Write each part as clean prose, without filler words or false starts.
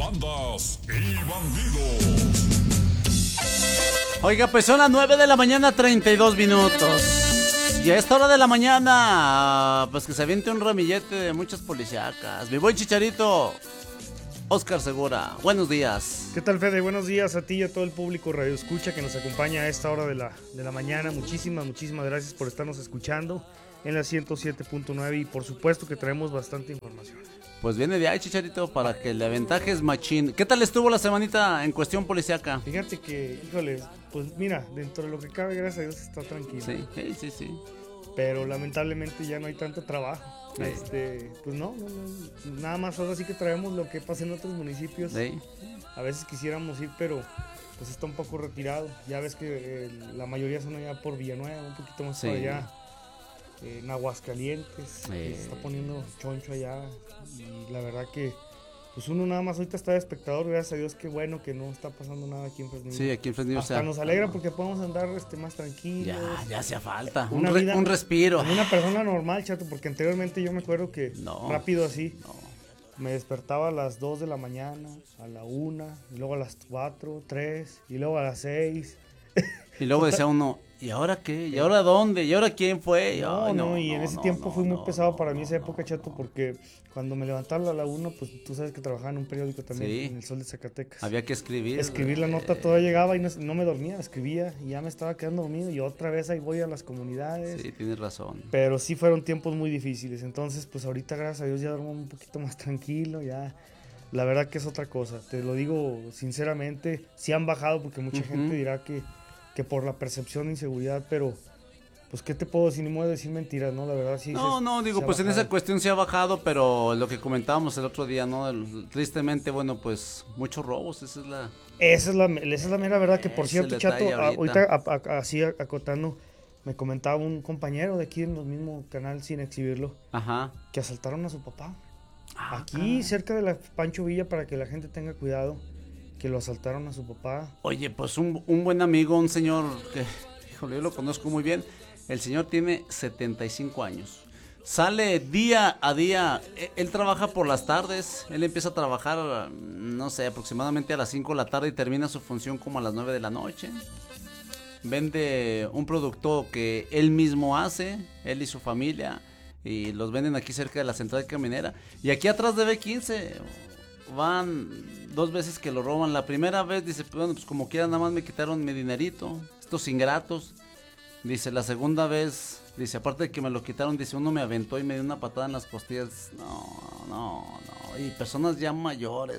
bandas y bandidos. Oiga, pues son las 9 de la mañana, 32 minutos. Y a esta hora de la mañana, pues que se aviente un ramillete de muchas policíacas. Mi buen Chicharito, Oscar Segura, buenos días. ¿Qué tal, Fede? Buenos días a ti y a todo el público Radio Escucha que nos acompaña a esta hora de la mañana. Muchísimas gracias por estarnos escuchando en la 107.9 y por supuesto que traemos bastante información. Pues viene de ahí, Chicharito, para que le aventajes machín. ¿Qué tal estuvo la semanita en cuestión policíaca? Fíjate que, híjole, pues mira, dentro de lo que cabe, gracias a Dios, está tranquilo. Sí. Pero lamentablemente ya no hay tanto trabajo. Pues no, nada más ahora sí que traemos lo que pasa en otros municipios. Sí. A veces quisiéramos ir, pero pues está un poco retirado. Ya ves que la mayoría son allá por Villanueva, un poquito más para allá. En Aguascalientes, se está poniendo choncho allá. Y la verdad que pues uno nada más ahorita está de espectador, gracias a Dios, qué bueno que no está pasando nada aquí en Fresnillo. Sí, aquí en Fresnillo. Hasta nos alegra porque podemos andar más tranquilos. Ya hacía falta, un respiro. Como una persona normal, chato, porque anteriormente yo me acuerdo que rápido así, me despertaba a las 2 de la mañana, a la 1, y luego a las 4, 3, y luego a las 6. Y luego decía uno, ¿y ahora qué? ¿Y ahora dónde? ¿Y ahora quién fue? Y en ese tiempo fue muy pesado para mí esa época, chato, porque cuando me levantaba a la 1, pues tú sabes que trabajaba en un periódico también, en El Sol de Zacatecas. Había que escribir. Escribir la nota, toda llegaba y no me dormía, escribía y ya me estaba quedando dormido y otra vez ahí voy a las comunidades. Sí, tienes razón. Pero sí fueron tiempos muy difíciles, entonces pues ahorita gracias a Dios ya duermo un poquito más tranquilo, ya. La verdad que es otra cosa, te lo digo sinceramente, sí han bajado porque mucha gente dirá que por la percepción de inseguridad, pero pues qué te puedo decir, ni modo de decir mentiras, ¿no? La verdad sí. Pues en esa cuestión se ha bajado, pero lo que comentábamos el otro día, ¿no? Tristemente, bueno, pues muchos robos, esa es la mera verdad, que por cierto, chato, ahorita así acotando, me comentaba un compañero de aquí en el mismo canal, sin exhibirlo, que asaltaron a su papá. Aquí cerca de la Pancho Villa, para que la gente tenga cuidado, que lo asaltaron a su papá. Oye, pues un buen amigo, un señor que, híjole, yo lo conozco muy bien. El señor tiene 75 años. Sale día a día. Él trabaja por las tardes. Él empieza a trabajar, no sé, aproximadamente a las 5 de la tarde y termina su función como a las 9 de la noche. Vende un producto que él mismo hace, él y su familia, y los venden aquí cerca de la central caminera. Y aquí atrás de B15 van 2 veces que lo roban. La primera vez dice, bueno, pues como quiera, nada más me quitaron mi dinerito, estos ingratos. Dice, la segunda vez, dice, aparte de que me lo quitaron, dice, uno me aventó y me dio una patada en las costillas. No, y personas ya mayores.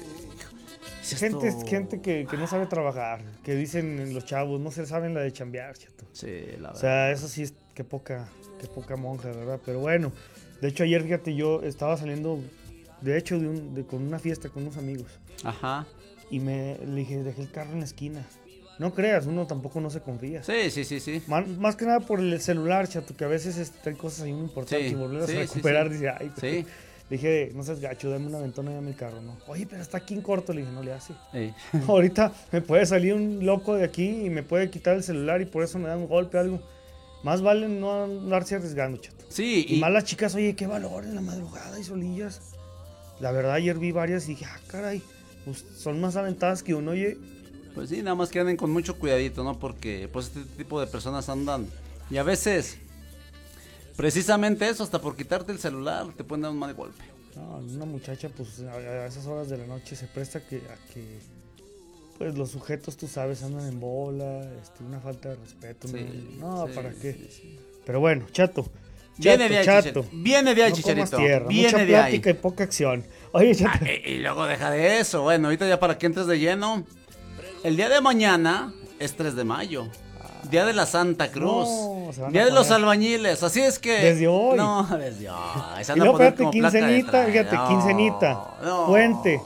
Gente que no sabe trabajar, que dicen los chavos, no se saben la de chambear, chato. Sí, la verdad. O sea, eso sí es que poca monja, ¿verdad? Pero bueno, de hecho ayer, fíjate, yo estaba saliendo, de hecho, con una fiesta con unos amigos. Ajá. Y le dije, dejé el carro en la esquina. No creas, uno tampoco no se confía. Sí. Más que nada por el celular, chato, que a veces hay cosas ahí muy importantes y volverlas a recuperar. Dice, ay, sí. Dije, no seas gacho, dame una ventona y dame el carro, ¿no? Oye, pero está aquí en corto, le dije, no le hace. Sí. Ahorita me puede salir un loco de aquí y me puede quitar el celular y por eso me da un golpe, algo. Más vale no andarse arriesgando, chato. Sí. Y más las chicas, oye, qué valor en la madrugada y solillas. La verdad, ayer vi varias y dije, caray, pues son más aventadas que uno, oye. Pues sí, nada más que anden con mucho cuidadito, ¿no? Porque pues este tipo de personas andan y a veces precisamente eso, hasta por quitarte el celular te pueden dar un mal golpe. No, una muchacha pues a esas horas de la noche se presta a que pues los sujetos, tú sabes, andan en bola, una falta de respeto. Sí, ¿para qué? Sí. Pero bueno, chato. Viene de ahí, Chicharito. Viene de ahí, Chicharito. Mucha plática y poca acción. Oye, chato. Y luego deja de eso. Bueno, ahorita ya para que entres de lleno. El día de mañana es 3 de mayo. Día de la Santa Cruz. Día de los albañiles. Así es que. Desde hoy. No, desde hoy. Y luego, fíjate, quincenita. Fíjate, quincenita. Puente.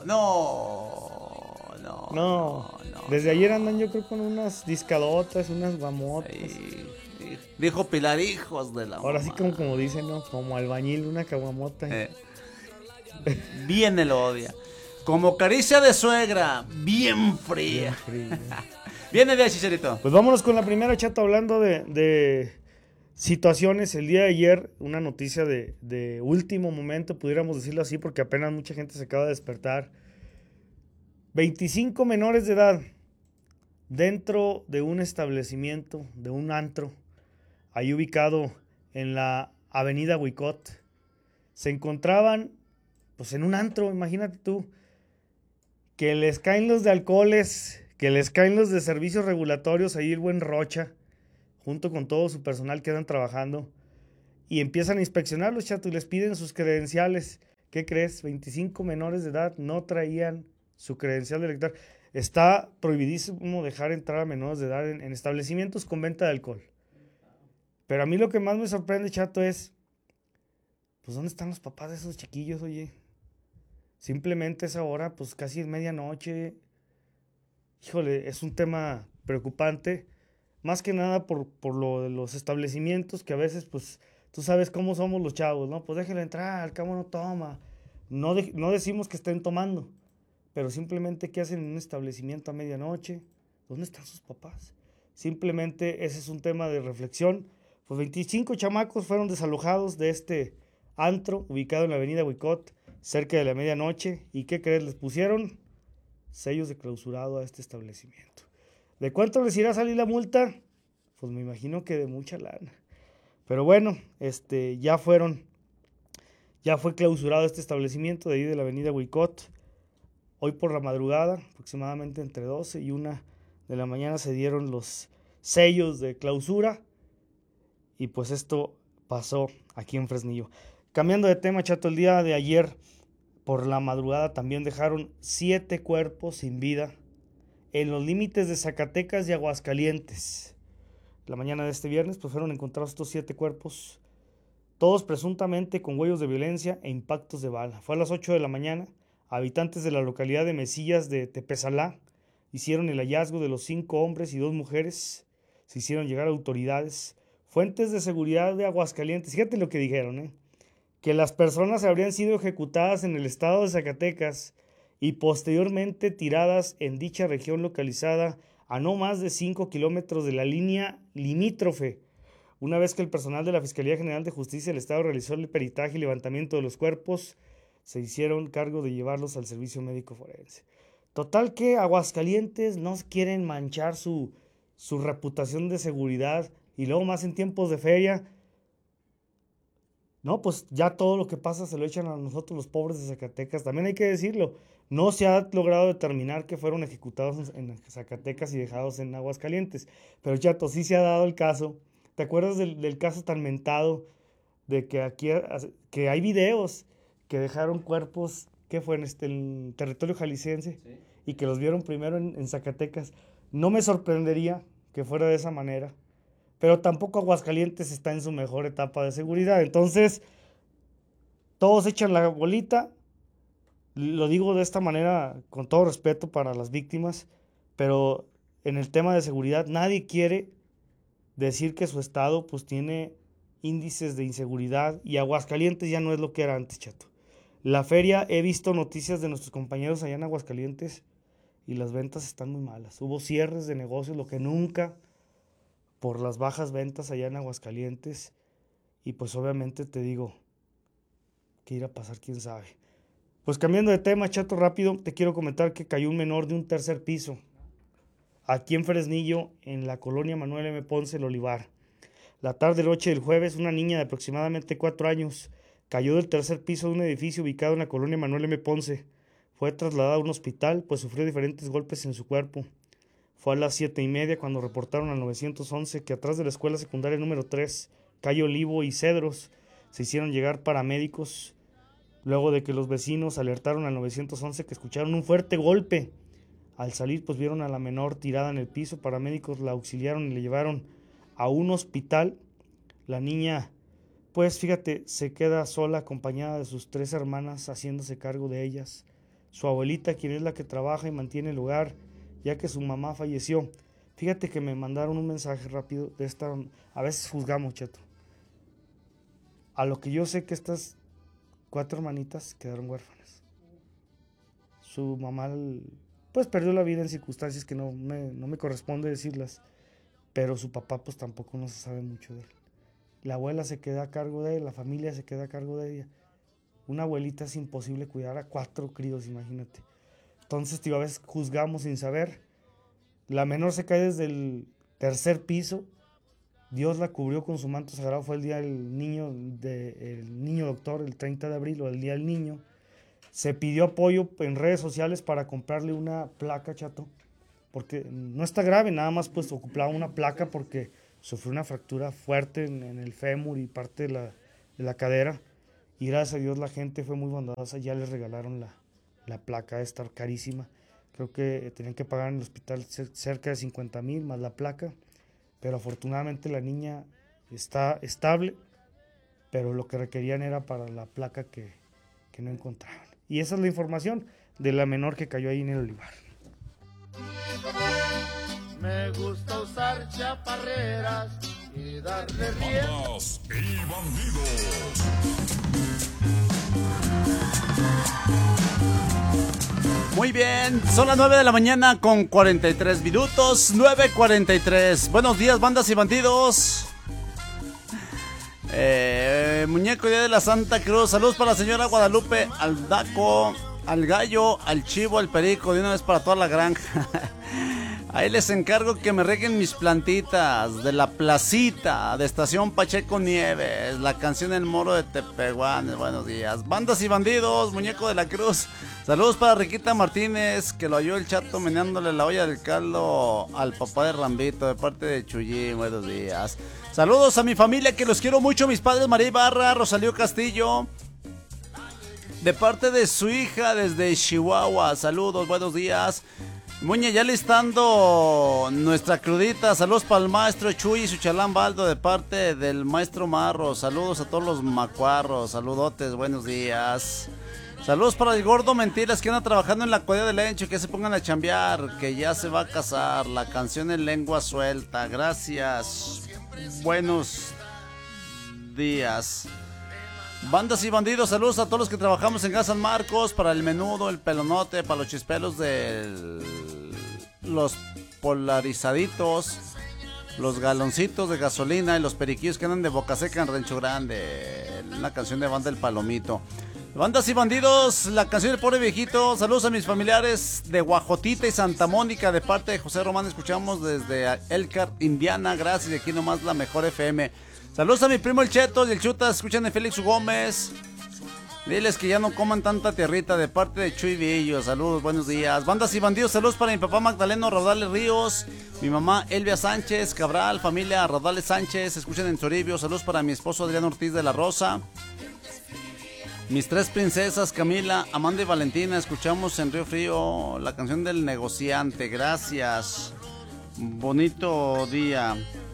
No. Desde ayer andan, yo creo, con unas discadotas, unas guamotas. Dijo Pilar, hijos de la Ahora mamá. sí, como dicen, ¿no? Como albañil, una caguamota. Bien el odia. Como caricia de suegra, bien fría. Viene de ahí, Chicharito. Pues vámonos con la primera, chato, hablando de situaciones. El día de ayer, una noticia de último momento, pudiéramos decirlo así, porque apenas mucha gente se acaba de despertar. 25 menores de edad dentro de un establecimiento, de un antro, ahí ubicado en la avenida Huicot. Se encontraban pues en un antro, imagínate tú, que les caen los de alcoholes, que les caen los de servicios regulatorios, ahí el buen Rocha, junto con todo su personal que andan trabajando, y empiezan a inspeccionarlos, chato, y les piden sus credenciales. ¿Qué crees? 25 menores de edad no traían su credencial de lector. Está prohibidísimo dejar entrar a menores de edad en establecimientos con venta de alcohol. Pero a mí lo que más me sorprende, chato, es, pues, ¿dónde están los papás de esos chiquillos, oye? Simplemente esa hora, pues, casi es medianoche. Híjole, es un tema preocupante. Más que nada por lo de los establecimientos, que a veces, pues, tú sabes cómo somos los chavos, ¿no? Pues déjelo entrar, al cabo no toma. No decimos que estén tomando, pero simplemente ¿qué hacen en un establecimiento a medianoche? ¿Dónde están sus papás? Simplemente ese es un tema de reflexión. Pues 25 chamacos fueron desalojados de este antro ubicado en la avenida Huicot, cerca de la medianoche. ¿Y qué crees? Les pusieron sellos de clausurado a este establecimiento. ¿De cuánto les irá a salir la multa? Pues me imagino que de mucha lana. Pero bueno, ya fue clausurado este establecimiento de ahí de la avenida Huicot. Hoy por la madrugada, aproximadamente entre 12 y 1 de la mañana, se dieron los sellos de clausura. Y pues esto pasó aquí en Fresnillo. Cambiando de tema, chato, el día de ayer por la madrugada también dejaron 7 cuerpos sin vida en los límites de Zacatecas y Aguascalientes. La mañana de este viernes pues fueron encontrados estos 7 cuerpos, todos presuntamente con huellas de violencia e impactos de bala. Fue a las 8 de la mañana. Habitantes de la localidad de Mesillas de Tepezalá hicieron el hallazgo de los 5 hombres y 2 mujeres. Se hicieron llegar a autoridades. Fuentes de seguridad de Aguascalientes, fíjate lo que dijeron, que las personas habrían sido ejecutadas en el estado de Zacatecas y posteriormente tiradas en dicha región localizada a no más de 5 kilómetros de la línea limítrofe. Una vez que el personal de la Fiscalía General de Justicia del Estado realizó el peritaje y levantamiento de los cuerpos, se hicieron cargo de llevarlos al servicio médico forense. Total que Aguascalientes no quieren manchar su reputación de seguridad, y luego más en tiempos de feria. No, pues ya todo lo que pasa se lo echan a nosotros los pobres de Zacatecas. También hay que decirlo, no se ha logrado determinar que fueron ejecutados en Zacatecas y dejados en Aguascalientes. Pero chato, sí se ha dado el caso. ¿Te acuerdas del caso tan mentado de que aquí que hay videos que dejaron cuerpos, que fue en territorio jalisciense, sí, y que los vieron primero en Zacatecas? No me sorprendería que fuera de esa manera, pero tampoco Aguascalientes está en su mejor etapa de seguridad. Entonces, todos echan la bolita. Lo digo de esta manera con todo respeto para las víctimas, pero en el tema de seguridad nadie quiere decir que su estado pues tiene índices de inseguridad, y Aguascalientes ya no es lo que era antes, chato. La feria, he visto noticias de nuestros compañeros allá en Aguascalientes y las ventas están muy malas. Hubo cierres de negocios, lo que nunca, por las bajas ventas allá en Aguascalientes. Y pues obviamente te digo, ¿qué irá a pasar? ¿Quién sabe? Pues cambiando de tema, chato, rápido, te quiero comentar que cayó un menor de un 3er piso aquí en Fresnillo, en la colonia Manuel M. Ponce, El Olivar. La tarde-noche del jueves, una niña de aproximadamente 4 años cayó del 3er piso de un edificio ubicado en la colonia Manuel M. Ponce. Fue trasladada a un hospital, pues sufrió diferentes golpes en su cuerpo. Fue a las 7:30 cuando reportaron al 911 que atrás de la escuela secundaria número 3, calle Olivo y Cedros, se hicieron llegar paramédicos, luego de que los vecinos alertaron al 911 que escucharon un fuerte golpe. Al salir, pues vieron a la menor tirada en el piso. Paramédicos la auxiliaron y le llevaron a un hospital. La niña, pues fíjate, se queda sola acompañada de sus 3 hermanas haciéndose cargo de ellas. Su abuelita, quien es la que trabaja y mantiene el hogar, ya que su mamá falleció. Fíjate que me mandaron un mensaje rápido de esta. A veces juzgamos, chato. A lo que yo sé que estas 4 hermanitas quedaron huérfanas. Su mamá pues perdió la vida en circunstancias que no me corresponde decirlas, pero su papá pues tampoco no se sabe mucho de él. La abuela se queda a cargo de él, la familia se queda a cargo de ella. Una abuelita es imposible cuidar a 4 críos, imagínate. Entonces, tío, a veces juzgamos sin saber. La menor se cae desde el 3er piso. Dios la cubrió con su manto sagrado. Fue el día del niño, el niño doctor, el 30 de abril, o el día del niño. Se pidió apoyo en redes sociales para comprarle una placa, Chato, porque no está grave, nada más pues ocupaba una placa porque sufrió una fractura fuerte en el fémur y parte de la cadera, y gracias a Dios la gente fue muy bondadosa, ya les regalaron la placa, de estar carísima. Creo que tenían que pagar en el hospital cerca de 50,000 más la placa, pero afortunadamente la niña está estable, pero lo que requerían era para la placa que no encontraron. Y esa es la información de la menor que cayó ahí en el olivar. Me gusta usar chaparreras y darle bien. Bandas y bandidos. Muy bien, son las 9 de la mañana con 43 minutos, 9:43. Buenos días, bandas y bandidos. Muñeco, día de la Santa Cruz. Saludos para la señora Guadalupe, al Daco, al Gallo, al Chivo, al Perico, de una vez para toda la granja. Ahí les encargo que me reguen mis plantitas de la placita de Estación Pacheco Nieves, la canción El Moro de Tepehuanes. Buenos días, bandas y bandidos, Muñeco de la Cruz. Saludos para Riquita Martínez, que lo halló el Chato meneándole la olla del caldo al papá de Rambito, de parte de Chuyín. Buenos días. Saludos a mi familia, que los quiero mucho, mis padres María Ibarra, Rosalío Castillo, de parte de su hija desde Chihuahua. Saludos, buenos días. Muñe, ya listando nuestra crudita. Saludos para el maestro Chuy y su chalán Baldo, de parte del maestro Marro. Saludos a todos los macuarros. Saludotes, buenos días. Saludos para el gordo Mentiras, que anda trabajando en la cuadra de Lencho, que se pongan a chambear, que ya se va a casar. La canción en lengua suelta. Gracias. Buenos días. Bandas y bandidos, saludos a todos los que trabajamos en Gas San Marcos, para el menudo, el pelonote, para los chispelos de los polarizaditos, los galoncitos de gasolina y los periquillos que andan de Boca Seca en Rancho Grande. Una canción de Banda El Palomito. Bandas y bandidos, la canción del pobre viejito. Saludos a mis familiares de Guajotita y Santa Mónica, de parte de José Román. Escuchamos desde Elkhart, Indiana. Gracias, y aquí nomás la mejor FM. Saludos a mi primo el Cheto y el Chuta, escuchan de Félix Gómez. Diles que ya no coman tanta tierrita, de parte de Chuy Villo. Saludos, buenos días. Bandas y bandidos, saludos para mi papá Magdaleno Rodales Ríos, mi mamá Elvia Sánchez Cabral, familia Rodales Sánchez, escuchan en Toribio. Saludos para mi esposo Adrián Ortiz de la Rosa. Mis 3 princesas, Camila, Amanda y Valentina, escuchamos en Río Frío la canción del negociante. Gracias. Bonito día.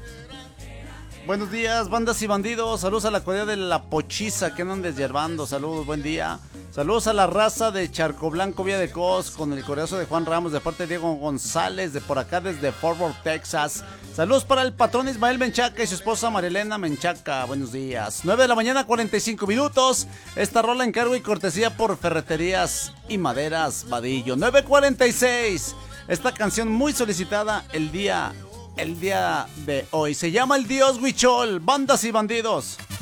Buenos días, bandas y bandidos. Saludos a la cuadrilla de La Pochiza, que andan deshierbando. Saludos, buen día. Saludos a la raza de Charco Blanco, Villa de Cos, con el coreazo de Juan Ramos, de parte de Diego González, de por acá desde Fort Worth, Texas. Saludos para el patrón Ismael Menchaca y su esposa Marilena Menchaca. Buenos días. 9 de la mañana, 45 minutos. Esta rola encargo y cortesía por Ferreterías y Maderas Vadillo. 9:46. Esta canción muy solicitada el día de hoy. Se llama El Dios Huichol. Bandas y bandidos.